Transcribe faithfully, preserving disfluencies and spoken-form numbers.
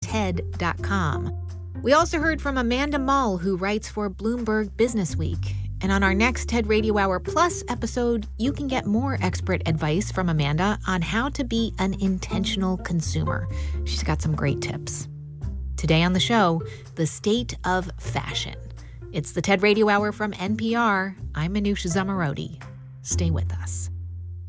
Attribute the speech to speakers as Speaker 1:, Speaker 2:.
Speaker 1: ted dot com. We also heard from Amanda Mull, who writes for Bloomberg Businessweek. And on our next TED Radio Hour Plus episode, you can get more expert advice from Amanda on how to be an intentional consumer. She's got some great tips. Today on the show, the state of fashion. It's the TED Radio Hour from N P R. I'm Manoush Zomorodi. Stay with us.